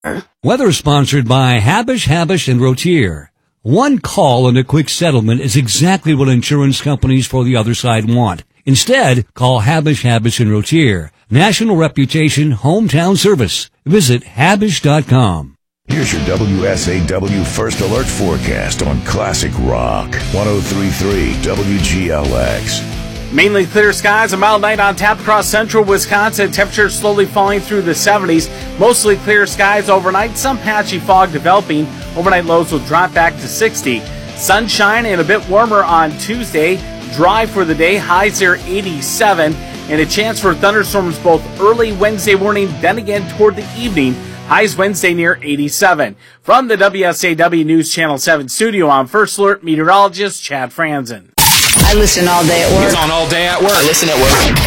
Weather sponsored by Habish, and Rotier. One call and a quick settlement is exactly what insurance companies for the other side want. Instead, call Habish, and Rotier. National reputation, hometown service. Visit Habish.com. Here's your WSAW First Alert forecast on Classic Rock 103.3 WGLX. Mainly clear skies, a mild night on tap across central Wisconsin. Temperatures slowly falling through the 70s. Mostly clear skies overnight. Some patchy fog developing. Overnight lows will drop back to 60. Sunshine and a bit warmer on Tuesday. Dry for the day. Highs are 87. And a chance for thunderstorms both early Wednesday morning, then again toward the evening. Highs Wednesday near 87. From the WSAW News Channel 7 studio, I'm First Alert meteorologist Chad Franzen. I listen all day at work. He's on all day at work. I listen at work.